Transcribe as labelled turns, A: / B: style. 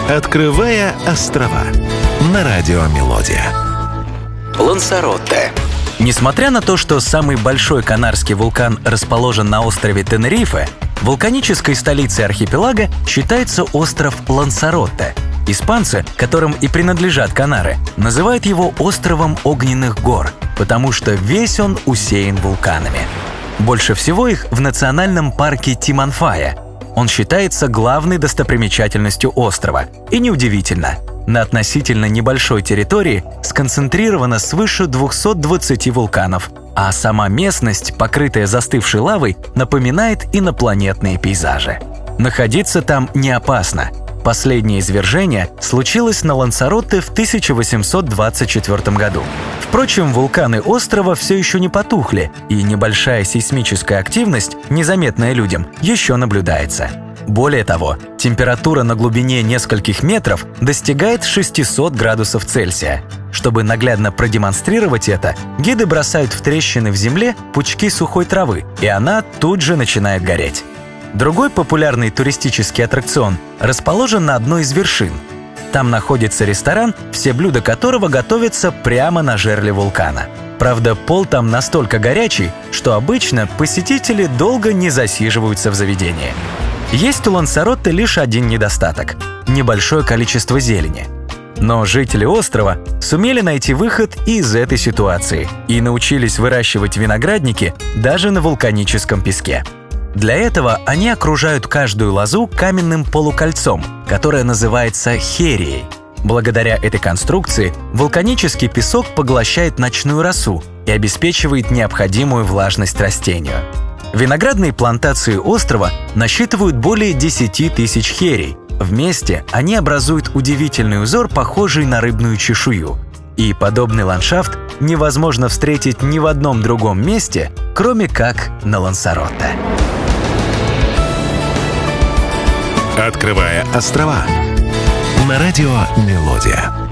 A: Открывая острова на радио Мелодия.
B: Лансаротте. Несмотря на то, что самый большой канарский вулкан расположен на острове Тенерифе, вулканической столицей архипелага считается остров Лансаротте. Испанцы, которым и принадлежат Канары, называют его островом огненных гор, потому что весь он усеян вулканами. Больше всего их в национальном парке Тиманфая. Он считается главной достопримечательностью острова. И неудивительно, на относительно небольшой территории сконцентрировано свыше 220 вулканов, а сама местность, покрытая застывшей лавой, напоминает инопланетные пейзажи. Находиться там не опасно. Последнее извержение случилось на Лансаротте в 1824 году. Впрочем, вулканы острова все еще не потухли, и небольшая сейсмическая активность, незаметная людям, еще наблюдается. Более того, температура на глубине нескольких метров достигает 600 градусов Цельсия. Чтобы наглядно продемонстрировать это, гиды бросают в трещины в земле пучки сухой травы, и она тут же начинает гореть. Другой популярный туристический аттракцион расположен на одной из вершин. Там находится ресторан, все блюда которого готовятся прямо на жерле вулкана. Правда, пол там настолько горячий, что обычно посетители долго не засиживаются в заведении. Есть у Лансаротте лишь один недостаток – небольшое количество зелени. Но жители острова сумели найти выход из этой ситуации и научились выращивать виноградники даже на вулканическом песке. Для этого они окружают каждую лозу каменным полукольцом, которое называется херией. Благодаря этой конструкции вулканический песок поглощает ночную росу и обеспечивает необходимую влажность растению. Виноградные плантации острова насчитывают более 10 тысяч херей. Вместе они образуют удивительный узор, похожий на рыбную чешую. И подобный ландшафт невозможно встретить ни в одном другом месте, кроме как на Лансаротте.
A: Открывая острова на радио Мелодия.